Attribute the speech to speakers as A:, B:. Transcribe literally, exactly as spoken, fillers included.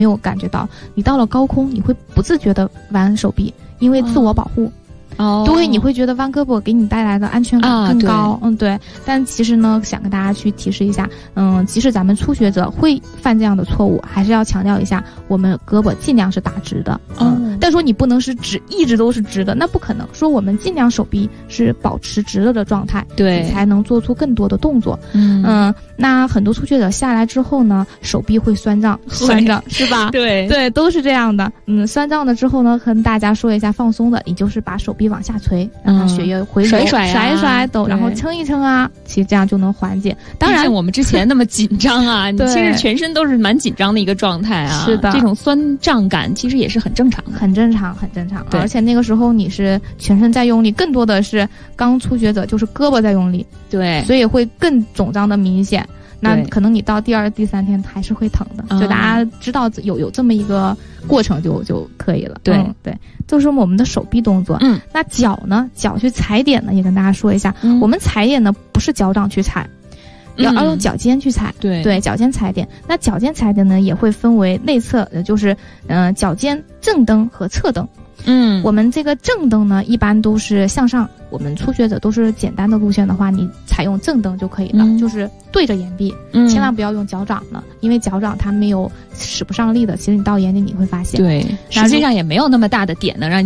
A: 没有感觉到，你到了高空你会不自觉的弯手臂，因为自我保护。
B: 哦，
A: 对，你会觉得弯胳膊给你带来的安全感更高。啊、嗯，对。但其实呢，想跟大家去提示一下，嗯，即使咱们初学者会犯这样的错误，还是要强调一下，我们胳膊尽量是打直的。嗯，哦、但说你不能是直一直都是直的，那不可能。说我们尽量手臂是保持直了的状态，
B: 对，
A: 才能做出更多的动作。嗯嗯，那很多初学者下来之后呢，手臂会酸胀，酸胀是吧？
B: 对
A: 对，都是这样的。嗯，酸胀了之后呢，跟大家说一下放松的，你就是把手臂往下垂，让它血液回流，
B: 甩甩、啊、
A: 甩甩抖，然后撑一撑啊，其实这样就能缓解。当然，
B: 我们之前那么紧张啊，你其实全身都是蛮紧张的一个状态啊。
A: 是的，
B: 这种酸胀感其实也是很正常的，
A: 很正常，很正常。而且那个时候你是全身在用力，更多的是刚初学者就是胳膊在用力，
B: 对，
A: 所以会更肿胀的明显。那可能你到第二、第三天还是会疼的，就大家知道有有这么一个过程就就可以了。
B: 对、
A: 嗯、对，就是我们的手臂动作。
B: 嗯，
A: 那脚呢？脚去踩点呢，也跟大家说一下，嗯、我们踩点呢不是脚掌去踩，要要用脚尖去踩。
B: 对
A: 对，脚尖踩点。那脚尖踩点呢，也会分为内侧，就是嗯、呃、脚尖正蹬和侧蹬。
B: 嗯，
A: 我们这个正蹬呢，一般都是向上。我们初学者都是简单的路线的话，你采用正蹬就可以了，嗯、就是对着眼壁，嗯、千万不要用脚掌了，因为脚掌它没有使不上力的。其实你到眼底你会发现，
B: 对，实际上也没有那么大的点能让你